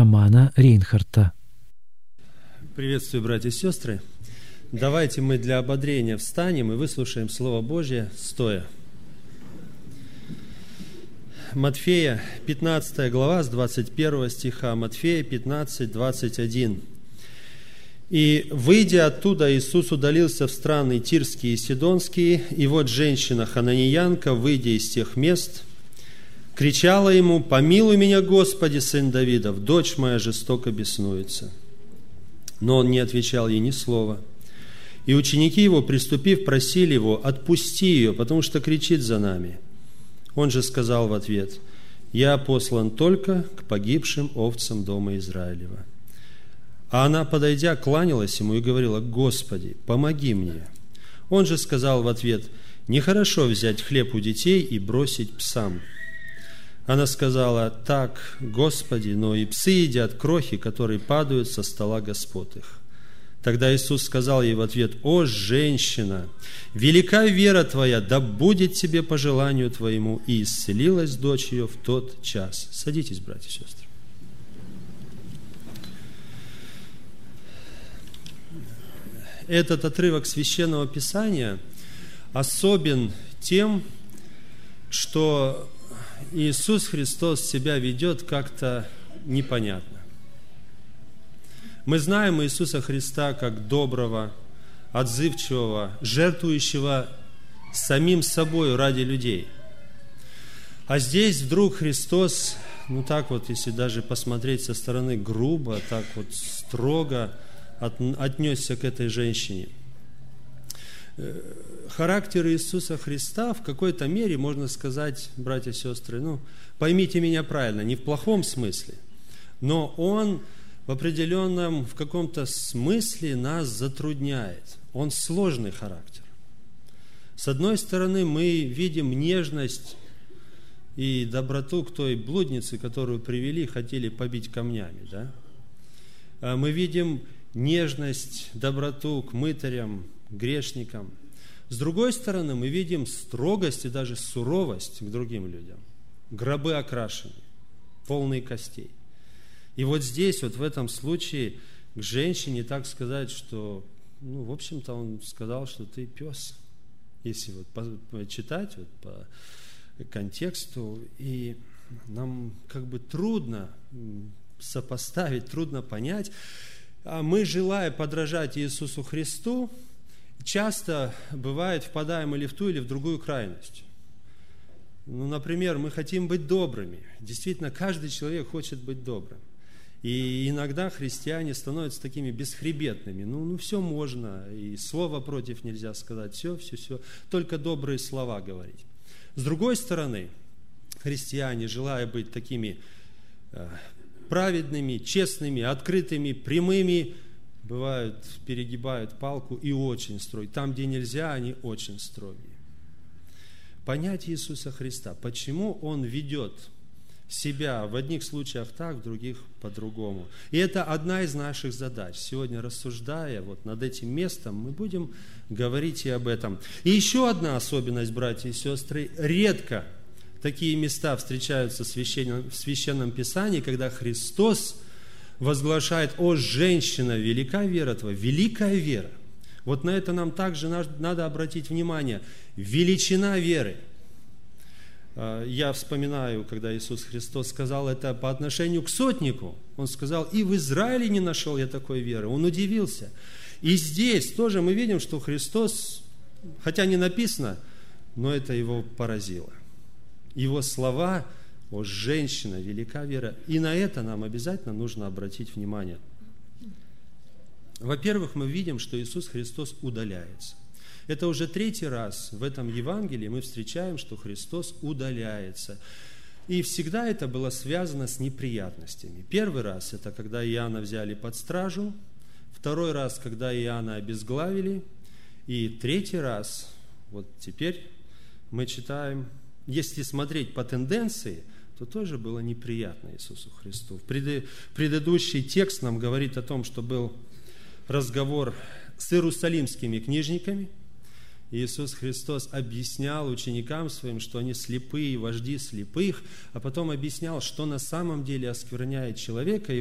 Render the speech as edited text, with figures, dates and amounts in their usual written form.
Романа Рейнхарта. Приветствую, братья и сестры. Давайте мы для ободрения встанем и выслушаем Слово Божье стоя. Матфея, 15 глава, с 21 стиха. Матфея 15, 21. «И, выйдя оттуда, Иисус удалился в страны Тирские и Сидонские, и вот женщина хананеянка, выйдя из тех мест, кричала ему: „Помилуй меня, Господи, сын Давидов, дочь моя жестоко беснуется“. Но он не отвечал ей ни слова. И ученики его, приступив, просили его: „Отпусти ее, потому что кричит за нами“. Он же сказал в ответ: „Я послан только к погибшим овцам дома Израилева“. А она, подойдя, кланялась ему и говорила: „Господи, помоги мне“. Он же сказал в ответ: „Нехорошо взять хлеб у детей и бросить псам“. Она сказала: „Так, Господи, но и псы едят крохи, которые падают со стола господ их“. Тогда Иисус сказал ей в ответ: „О, женщина, велика вера твоя, да будет тебе по желанию твоему“, и исцелилась дочь ее в тот час». Садитесь, братья и сестры. Этот отрывок Священного Писания особен тем, что Иисус Христос себя ведет как-то непонятно. Мы знаем Иисуса Христа как доброго, отзывчивого, жертвующего самим собой ради людей. А здесь вдруг Христос, так вот, если даже посмотреть со стороны грубо, так вот строго отнесся к этой женщине. Характер Иисуса Христа в какой-то мере, можно сказать, братья и сестры, поймите меня правильно, не в плохом смысле, но Он в определенном, в каком-то смысле нас затрудняет. Он сложный характер. С одной стороны, мы видим нежность и доброту к той блуднице, которую привели, хотели побить камнями. Да? Мы видим нежность, доброту к мытарям, грешникам. С другой стороны, мы видим строгость и даже суровость к другим людям. Гробы окрашены, полные костей. И вот здесь, вот в этом случае, к женщине так сказать, что, в общем-то, он сказал, что ты пес. Если вот читать вот по контексту, и нам как бы трудно сопоставить, трудно понять. А мы, желая подражать Иисусу Христу, часто, бывает, впадаем или в ту, или в другую крайность. Например, мы хотим быть добрыми. Действительно, каждый человек хочет быть добрым. И иногда христиане становятся такими бесхребетными. Все можно, и слова против нельзя сказать, все, только добрые слова говорить. С другой стороны, христиане, желая быть такими праведными, честными, открытыми, прямыми, бывают, перегибают палку и очень строги. Там, где нельзя, они очень строги. Понять Иисуса Христа, почему Он ведет себя в одних случаях так, в других по-другому. И это одна из наших задач. Сегодня, рассуждая над этим местом, мы будем говорить и об этом. И еще одна особенность, братья и сестры, редко такие места встречаются в Священном Писании, когда Христос возглашает: «О, женщина, велика вера твоя», великая вера. Вот на это нам также надо обратить внимание. Величина веры. Я вспоминаю, когда Иисус Христос сказал это по отношению к сотнику. Он сказал: «И в Израиле не нашел я такой веры». Он удивился. И здесь тоже мы видим, что Христос, хотя не написано, но это его поразило. Его слова: «О, женщина, велика вера». И на это нам обязательно нужно обратить внимание. Во-первых, мы видим, что Иисус Христос удаляется. Это уже третий раз в этом Евангелии мы встречаем, что Христос удаляется. И всегда это было связано с неприятностями. Первый раз – это когда Иоанна взяли под стражу. Второй раз, когда Иоанна обезглавили. И третий раз, вот теперь мы читаем, если смотреть по тенденции, то тоже было неприятно Иисусу Христу. Предыдущий текст нам говорит о том, что был разговор с иерусалимскими книжниками. Иисус Христос объяснял ученикам своим, что они слепые, вожди слепых, а потом объяснял, что на самом деле оскверняет человека.